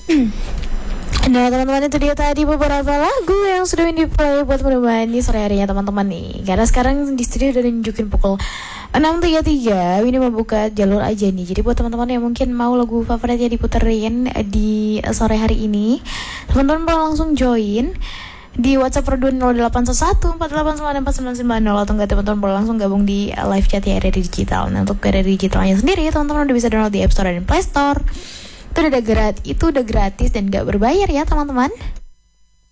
Nah teman-teman, itu dia tadi beberapa lagu yang sudah di play buat menemani sore harinya teman-teman nih. Karena sekarang di studio udah nunjukin pukul 6.33, ini membuka jalur aja nih. Jadi buat teman-teman yang mungkin mau lagu favoritnya diputerin di sore hari ini, teman-teman boleh langsung join di WhatsApp Produn 0811 4894990, atau enggak teman-teman boleh langsung gabung di live chat ya RRI Digital. Nah untuk RRI Digitalnya sendiri, teman-teman udah bisa download di App Store dan Play Store. Itu udah gratis dan gak berbayar ya teman-teman.